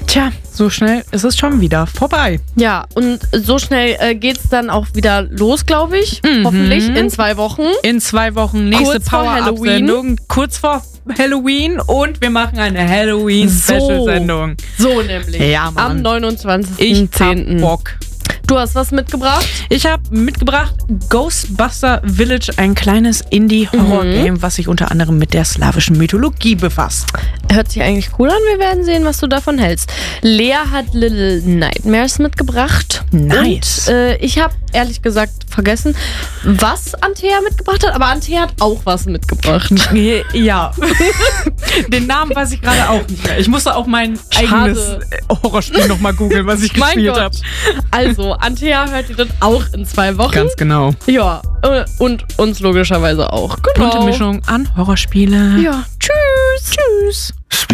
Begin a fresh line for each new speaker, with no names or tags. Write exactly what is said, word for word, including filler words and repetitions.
Tja, so schnell ist es schon wieder vorbei.
Ja, und so schnell äh, geht's dann auch wieder los, glaube ich.
Mhm.
Hoffentlich in zwei Wochen.
In zwei Wochen nächste
Kurz vor
Power-Up-Sendung. Kurz vor Halloween und wir machen eine Halloween-Special-Sendung.
So nämlich.
Ja, Mann.
Am neunundzwanzigsten
Ich hab
zehnten
Bock.
Du hast was mitgebracht?
Ich habe mitgebracht Ghostbuster Village, ein kleines Indie-Horror-Game, was sich unter anderem mit der slawischen Mythologie befasst.
Hört sich eigentlich cool an. Wir werden sehen, was du davon hältst. Lea hat Little Nightmares mitgebracht.
Nice.
Und äh, ich habe ehrlich gesagt vergessen, was Antea mitgebracht hat. Aber Antea hat auch was mitgebracht.
Ja. Den Namen weiß ich gerade auch nicht mehr. Ich musste auch mein
Schade.
eigenes Horrorspiel nochmal googeln, was ich
Mein
gespielt
Gott.
habe.
Also, Antea hört ihr dann auch in zwei Wochen.
Ganz genau.
Ja, äh, und uns logischerweise auch. Genau.
Bunte Mischung an Horrorspiele.
Ja, tschüss.
Tschüss.